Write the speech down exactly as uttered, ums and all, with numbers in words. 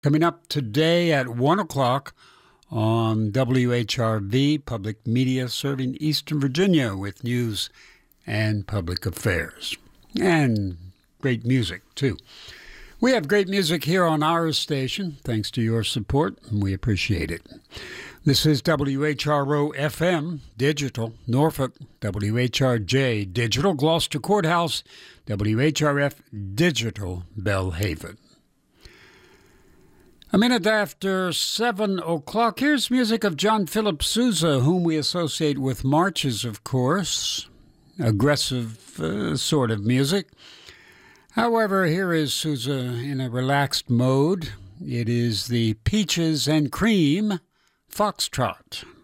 Coming up today at one o'clock on W H R V, Public Media serving Eastern Virginia with news and public affairs. And great music, too. We have great music here on our station, thanks to your support, and we appreciate it. This is W H R O F M, Digital, Norfolk, W H R J, Digital, Gloucester Courthouse, W H R F, Digital, Belhaven. A minute after seven o'clock, here's music of John Philip Sousa, whom we associate with marches, of course. Aggressive uh, sort of music. However, here is Sousa in a relaxed mode. It is the Peaches and Cream Foxtrot.